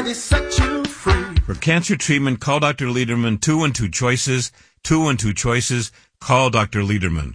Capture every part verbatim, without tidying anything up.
already set you free. For cancer treatment, call Doctor Lederman, two one two choices, two one two choices, call Doctor Lederman.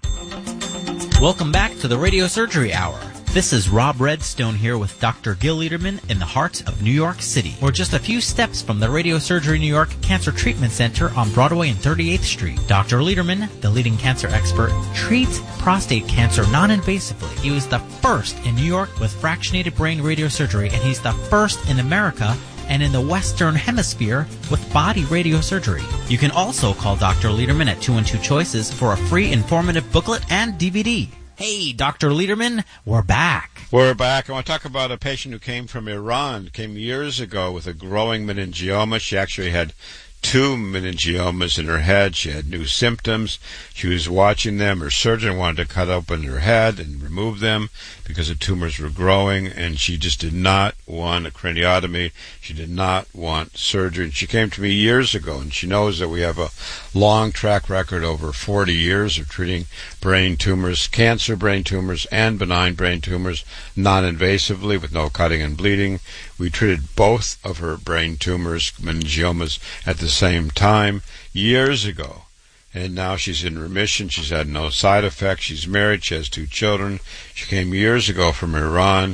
Welcome back to the Radio Surgery Hour. This is Rob Redstone here with Doctor Gil Lederman in the heart of New York City. We're just a few steps from the Radio Surgery New York Cancer Treatment Center on Broadway and thirty-eighth Street. Doctor Lederman, the leading cancer expert, treats prostate cancer non-invasively. He was the first in New York with fractionated brain radiosurgery, and he's the first in America and in the Western Hemisphere with body radiosurgery. You can also call Doctor Lederman at two one two choices for a free informative booklet and D V D. Hey, Doctor Lederman, we're back. We're back. I want to talk about a patient who came from Iran, came years ago with a growing meningioma. She actually had two meningiomas in her head. She had new symptoms. She was watching them. Her surgeon wanted to cut open her head and remove them because the tumors were growing, and she just did not want a craniotomy. She did not want surgery. And she came to me years ago, and she knows that we have a long track record, over forty years, of treating brain tumors, cancer brain tumors, and benign brain tumors non-invasively with no cutting and bleeding. We treated both of her brain tumors, meningiomas, at the same time years ago. And now she's in remission. She's had no side effects. She's married. She has two children. She came years ago from Iran.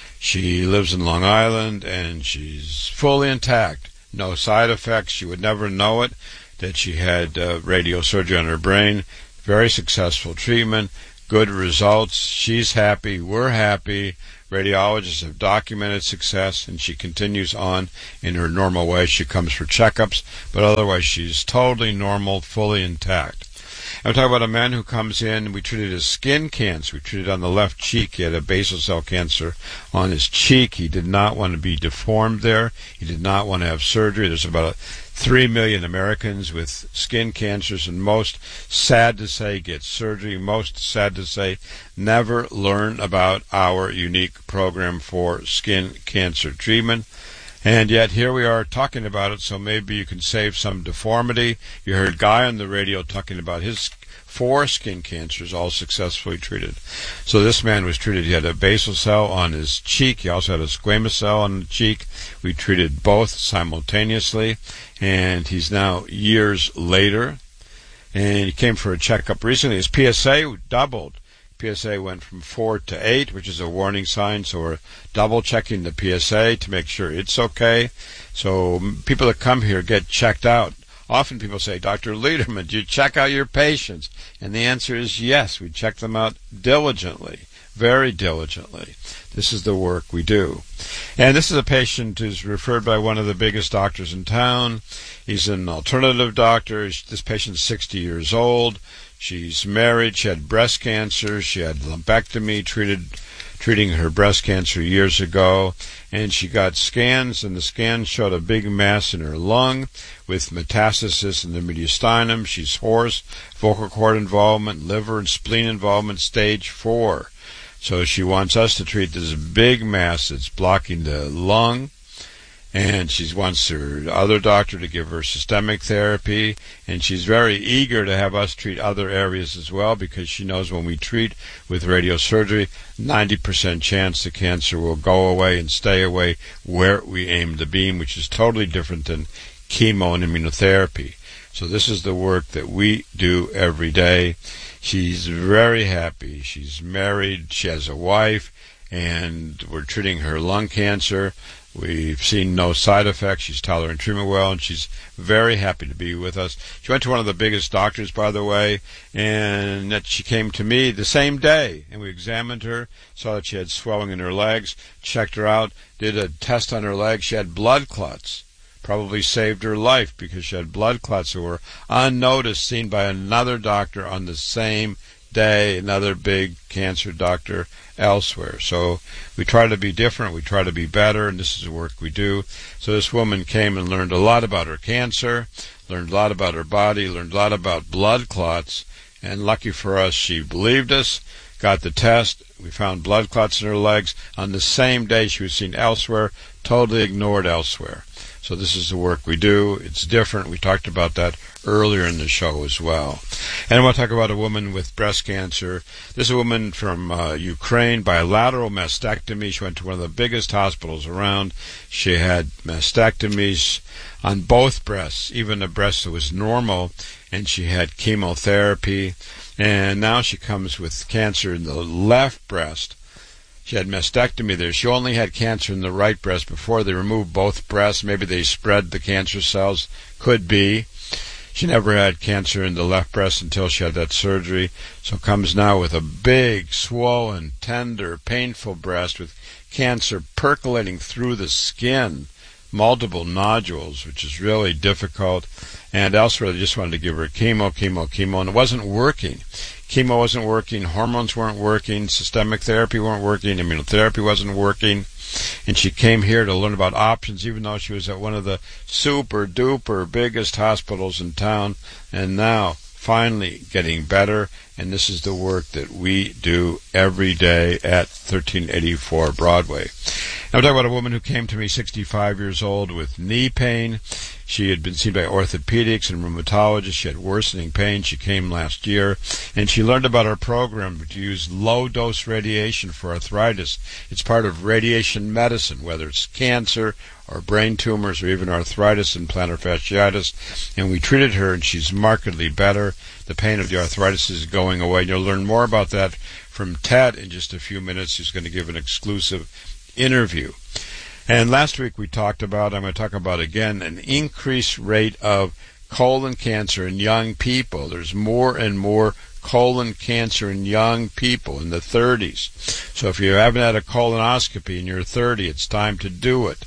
She lives in Long Island, and she's fully intact. No side effects. She would never know it, that she had uh, radiosurgery on her brain. Very successful treatment. Good results. She's happy. We're happy. Radiologists have documented success, and she continues on in her normal way. She comes for checkups, but otherwise she's totally normal, fully intact. I'm talking about a man who comes in. We treated his skin cancer. We treated on the left cheek. He had a basal cell cancer on his cheek. He did not want to be deformed there. He did not want to have surgery. There's about three million Americans with skin cancers, and most, sad to say, get surgery. Most, sad to say, never learn about our unique program for skin cancer treatment. And yet here we are talking about it, so maybe you can save some deformity. You heard Guy on the radio talking about his four skin cancers, all successfully treated. So this man was treated. He had a basal cell on his cheek. He also had a squamous cell on the cheek. We treated both simultaneously, and he's now years later. And he came for a checkup recently. His P S A doubled. P S A went from four to eight, which is a warning sign, so we're double checking the P S A to make sure it's okay. So people that come here get checked out. Often people say, Doctor Lederman, do you check out your patients? And the answer is yes. We check them out diligently, very diligently. This is the work we do. And this is a patient who's referred by one of the biggest doctors in town. He's an alternative doctor. This patient's sixty years old. She's married. She had breast cancer. She had lumpectomy, treated, treating her breast cancer years ago. And she got scans, and the scans showed a big mass in her lung with metastasis in the mediastinum. She's hoarse, vocal cord involvement, liver and spleen involvement, stage four. So she wants us to treat this big mass that's blocking the lung. And she wants her other doctor to give her systemic therapy, and she's very eager to have us treat other areas as well, because she knows when we treat with radiosurgery, ninety percent chance the cancer will go away and stay away where we aim the beam, which is totally different than chemo and immunotherapy. So this is the work that we do every day. She's very happy. She's married. She has a wife, and we're treating her lung cancer. We've seen no side effects. She's tolerating treatment well, and she's very happy to be with us. She went to one of the biggest doctors, by the way, and that she came to me the same day, and we examined her, saw that she had swelling in her legs, checked her out, did a test on her legs. She had blood clots. Probably saved her life because she had blood clots that were unnoticed, seen by another doctor on the same day, another big cancer doctor elsewhere. So we try to be different, we try to be better, and this is the work we do. So this woman came and learned a lot about her cancer, learned a lot about her body, learned a lot about blood clots, and lucky for us, she believed us, got the test. We found blood clots in her legs. On the same day she was seen elsewhere, totally ignored elsewhere. So this is the work we do. It's different. We talked about that earlier in the show as well. And I want to talk about a woman with breast cancer. This is a woman from uh, Ukraine, bilateral mastectomy. She went to one of the biggest hospitals around. She had mastectomies on both breasts, even a breast that was normal, and she had chemotherapy. And now she comes with cancer in the left breast. She had mastectomy there. She only had cancer in the right breast before. They removed both breasts. Maybe they spread the cancer cells. Could be. She never had cancer in the left breast until she had that surgery. So comes now with a big, swollen, tender, painful breast with cancer percolating through the skin. Multiple nodules, which is really difficult. And elsewhere, they just wanted to give her chemo, chemo, chemo, and it wasn't working. Chemo wasn't working, hormones weren't working, systemic therapy weren't working, immunotherapy wasn't working. And she came here to learn about options, even though she was at one of the super-duper biggest hospitals in town. And now, finally getting better. And this is the work that we do every day at thirteen eighty-four Broadway. Now I'm talking about a woman who came to me sixty-five years old with knee pain. She had been seen by orthopedics and rheumatologists. She had worsening pain. She came last year, and she learned about our program to use low-dose radiation for arthritis. It's part of radiation medicine, whether it's cancer or brain tumors or even arthritis and plantar fasciitis. And we treated her, and she's markedly better. The pain of the arthritis is going away. You'll learn more about that from Ted in just a few minutes. He's going to give an exclusive interview. And last week we talked about, I'm going to talk about again, an increased rate of colon cancer in young people. There's more and more colon cancer in young people in the thirties. So if you haven't had a colonoscopy and you're thirty, it's time to do it.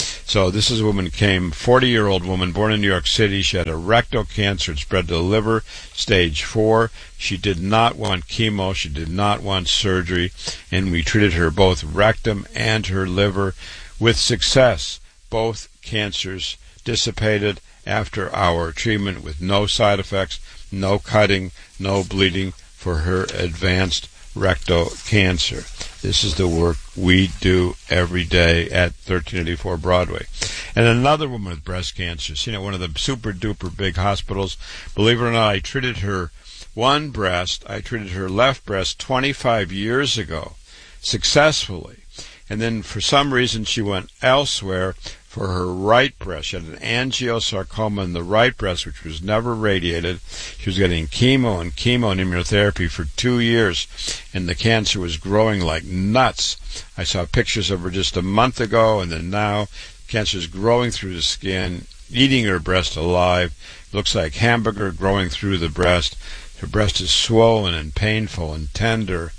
So this is a woman who came, forty-year-old woman, born in New York City. She had a rectal cancer. It spread to the liver, stage four. She did not want chemo. She did not want surgery. And we treated her both rectum and her liver with success. Both cancers dissipated after our treatment with no side effects, no cutting, no bleeding for her advanced rectal cancer. This is the work we do every day at thirteen eighty-four Broadway. And another woman with breast cancer, seen at one of the super-duper big hospitals. Believe it or not, I treated her one breast. I treated her left breast twenty-five years ago, successfully. And then for some reason she went elsewhere for her right breast. She had an angiosarcoma in the right breast, which was never radiated. She was getting chemo and chemo and immunotherapy for two years, and the cancer was growing like nuts. I saw pictures of her just a month ago, and then now cancer is growing through the skin, eating her breast alive. Looks like hamburger growing through the breast. Her breast is swollen and painful and tender.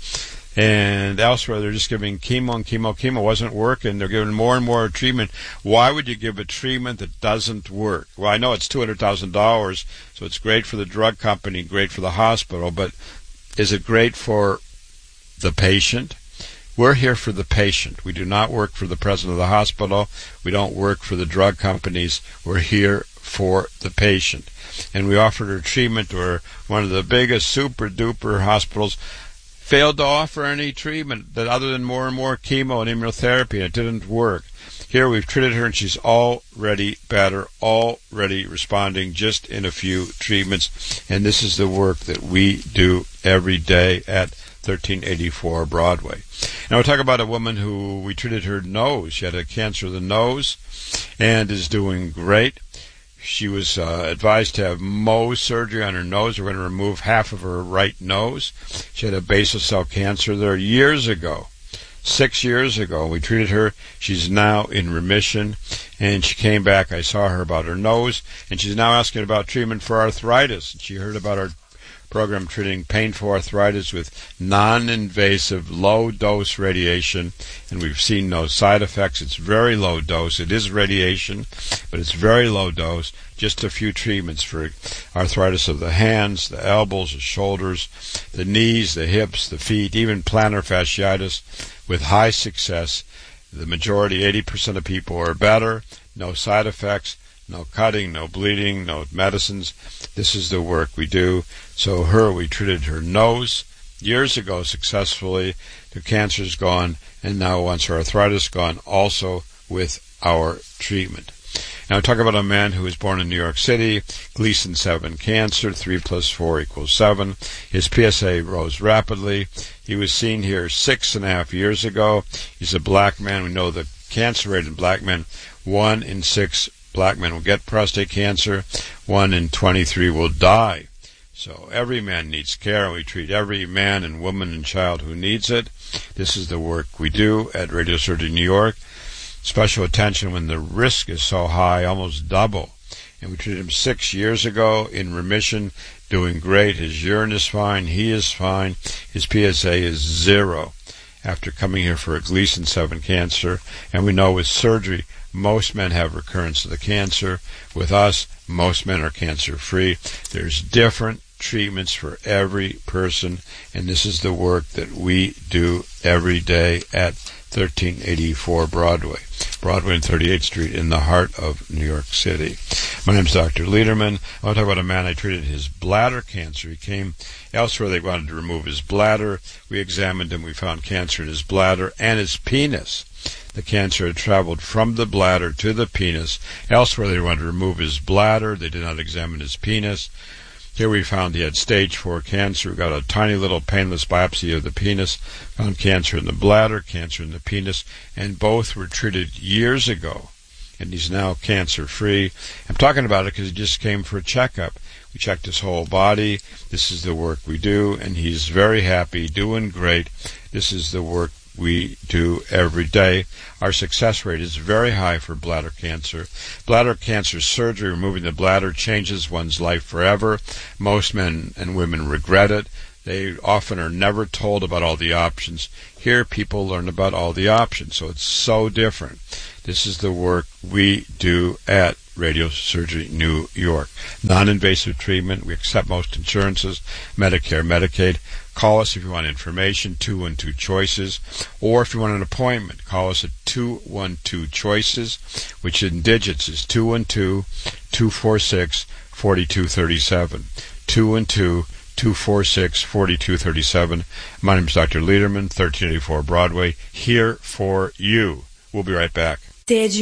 And elsewhere, they're just giving chemo and chemo. Chemo wasn't working. They're giving more and more treatment. Why would you give a treatment that doesn't work? Well, I know it's two hundred thousand dollars, so it's great for the drug company, great for the hospital, but is it great for the patient? We're here for the patient. We do not work for the president of the hospital. We don't work for the drug companies. We're here for the patient. And we offered her treatment where one of the biggest super-duper hospitals failed to offer any treatment that other than more and more chemo and immunotherapy, and it didn't work. Here we've treated her, and she's already better, already responding just in a few treatments. And this is the work that we do every day at thirteen eighty-four Broadway. Now we'll talk about a woman who we treated her nose. She had a cancer of the nose and is doing great. She was uh, advised to have Mohs surgery on her nose. We're going to remove half of her right nose. She had a basal cell cancer there years ago, six years ago. We treated her. She's now in remission, and she came back. I saw her about her nose, and she's now asking about treatment for arthritis. She heard about our program treating painful arthritis with non-invasive low-dose radiation, and we've seen no side effects. It's very low dose. It is radiation, but it's very low dose. Just a few treatments for arthritis of the hands, the elbows, the shoulders, the knees, the hips, the feet, even plantar fasciitis with high success. The majority, eighty percent of people are better, no side effects, no cutting, no bleeding, no medicines. This is the work we do. So her, we treated her nose, years ago successfully. The cancer's gone, and now once her arthritis gone, also with our treatment. Now, talk about a man who was born in New York City, Gleason seven cancer, three plus four equals seven. His P S A rose rapidly. He was seen here six and a half years ago. He's a black man. We know the cancer rate in black men, one in six black men will get prostate cancer. One in twenty-three will die. So every man needs care, and we treat every man and woman and child who needs it. This is the work we do at Radiosurgery New York. Special attention when the risk is so high, almost double. And we treated him six years ago, in remission, doing great. His urine is fine, he is fine, his P S A is zero after coming here for a Gleason seven cancer. And we know with surgery, most men have recurrence of the cancer. With us, most men are cancer-free. There's different treatments for every person, and this is the work that we do every day at thirteen eighty-four Broadway. Broadway and thirty-eighth Street in the heart of New York City. My name is Doctor Lederman. I want to talk about a man I treated his bladder cancer. He came elsewhere. They wanted to remove his bladder. We examined him. We found cancer in his bladder and his penis. The cancer had traveled from the bladder to the penis. Elsewhere, they wanted to remove his bladder. They did not examine his penis. Here we found he had stage four cancer. We got a tiny little painless biopsy of the penis, found cancer in the bladder, cancer in the penis, and both were treated years ago. And he's now cancer-free. I'm talking about it because he just came for a checkup. We checked his whole body. This is the work we do, and he's very happy, doing great. This is the work we do every day. Our success rate is very high for bladder cancer. Bladder cancer surgery, removing the bladder, changes one's life forever. Most men and women regret it. They often are never told about all the options. Here, people learn about all the options, so it's so different. This is the work we do at Radiosurgery New York. Non-invasive treatment. We accept most insurances, Medicare, Medicaid. Call us if you want information, two one two choices. Or if you want an appointment, call us at two one two choices, which in digits is two one two, two four six, four two three seven. two one two, two four six, four two three seven. My name is Doctor Lederman, thirteen eighty-four Broadway, here for you. We'll be right back. Did you